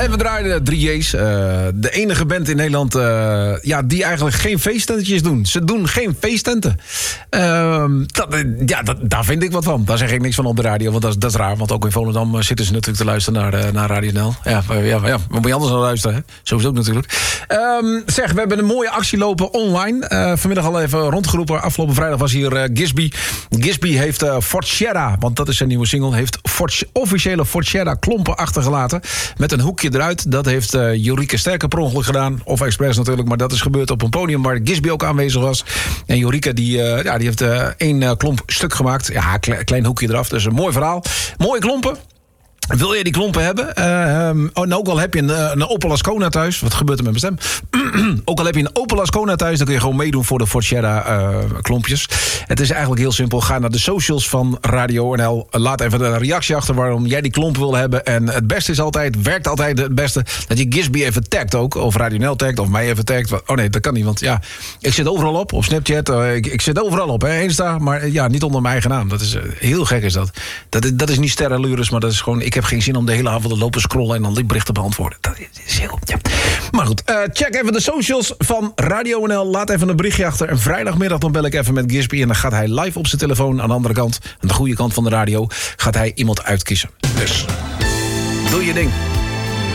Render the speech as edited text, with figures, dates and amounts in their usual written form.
En we draaiden 3J's. De enige band in Nederland die eigenlijk geen feesttentetjes doen. Ze doen geen feesttenten. Daar vind ik wat van. Daar zeg ik niks van op de radio, want dat is raar. Want ook in Volendam zitten ze natuurlijk te luisteren naar Radio NL. Ja, waar moet je anders naar luisteren, hè? Sowieso natuurlijk. We hebben een mooie actie lopen online. Vanmiddag al even rondgeroepen. Afgelopen vrijdag was hier Gisby. Gisby heeft Forchera, want dat is zijn nieuwe single, heeft officiële Forchera klompen achtergelaten. Met een hoekje eruit. Dat heeft Jorike Sterker per ongeluk gedaan. Of expres natuurlijk, maar dat is gebeurd op een podium waar Gisby ook aanwezig was. En Jorike die heeft 1 klomp stuk gemaakt. Ja, klein hoekje eraf. Dus een mooi verhaal. Mooie klompen. Wil je die klompen hebben? Ook al heb je een Opel Ascona thuis. Wat gebeurt er met mijn stem? Ook al heb je een Opel Ascona thuis, dan kun je gewoon meedoen voor de Forchera klompjes. Het is eigenlijk heel simpel. Ga naar de socials van Radio NL. Laat even een reactie achter waarom jij die klomp wil hebben. En het beste is altijd, werkt altijd het beste, dat je Gisby even tagt ook. Of Radio NL tagt, of mij even tagt. Oh nee, dat kan niet, want ik zit overal op Snapchat. Ik zit overal op, hè, Insta. Maar niet onder mijn eigen naam. Dat is heel gek is dat. Dat is niet sterrenlures, maar dat is gewoon... Ik heb geen zin om de hele avond te lopen scrollen en dan die berichten beantwoorden. Dat is heel... Ja. Maar goed, check even de socials van Radio NL. Laat even een berichtje achter. En vrijdagmiddag dan bel ik even met Gisby. En dan gaat hij live op zijn telefoon aan de andere kant, aan de goede kant van de radio, gaat hij iemand uitkiezen. Dus doe je ding.